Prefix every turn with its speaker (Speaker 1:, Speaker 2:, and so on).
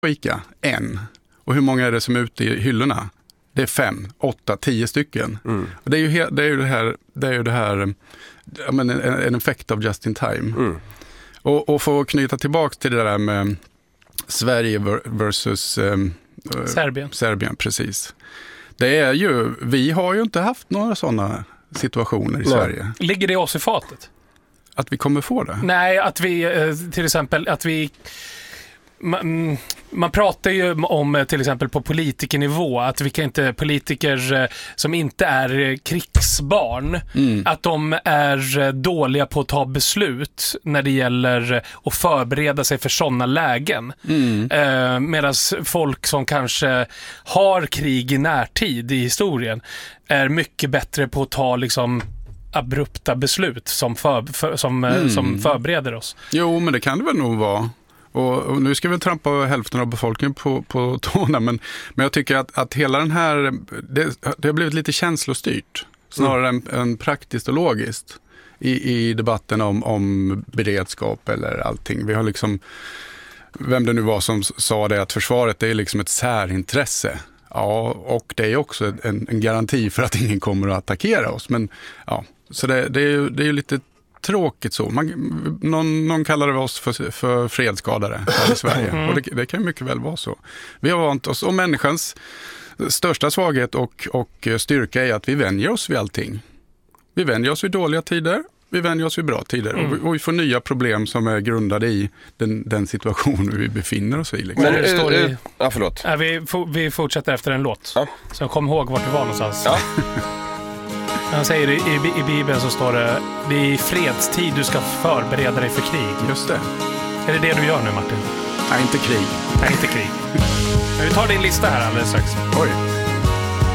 Speaker 1: på ICA, en. Och hur många är det som är ute i hyllorna? Det är 5, 8, 10 stycken. Och det är ju det här en effekt av just in time. Och få knyta tillbaka till det där med Sverige versus Serbien, precis. Det är ju, vi har ju inte haft några sådana situationer i Sverige.
Speaker 2: Ligger det oss i fatet?
Speaker 1: Att vi kommer få det?
Speaker 2: Nej, att vi till exempel att vi man pratar ju om till exempel på politikernivå att vi kan inte politiker som inte är krigsbarn att de är dåliga på att ta beslut när det gäller att förbereda sig för sådana lägen. Medan folk som kanske har krig i närtid i historien är mycket bättre på att ta liksom abrupta beslut som förbereder oss. Jo, men det kan det väl nog vara. Och nu ska vi trampa hälften av befolkningen på tårna, men jag tycker att hela den här, det har blivit lite känslostyrt snarare än praktiskt och logiskt i debatten om beredskap eller allting. Vi har liksom, vem det nu var som sa det, att försvaret är liksom ett särintresse. Ja, och det är också en garanti för att ingen kommer att attackera oss. Men ja, så det är ju lite tråkigt så. Någon kallar oss för fredsskadare här i Sverige. Och det kan ju mycket väl vara så. Vi har vant oss, och människans största svaghet och styrka är att vi vänjer oss vid allting. Vi vänjer oss vid dåliga tider, vi vänjer oss vid bra tider. Och vi får nya problem som är grundade i den situation vi befinner oss i. Liksom.
Speaker 3: Men
Speaker 2: det står i,
Speaker 3: förlåt.
Speaker 2: Vi fortsätter efter en låt.
Speaker 3: Ja.
Speaker 2: Så kom ihåg vart du var någonstans.
Speaker 3: Ja.
Speaker 2: Han säger i Bibeln så står det är i fredstid du ska förbereda dig för krig.
Speaker 1: Just det.
Speaker 2: Är det du gör nu, Martin?
Speaker 1: Nej, inte krig.
Speaker 2: Nej, inte krig. Men vi tar din lista här alldeles strax.
Speaker 1: Oj.